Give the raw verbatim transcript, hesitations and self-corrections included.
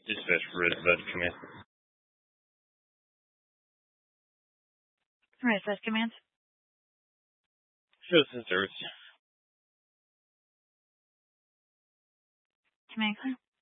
Dispatch for Red Bud Command. Red Bud Command. Shows in service. Command clear.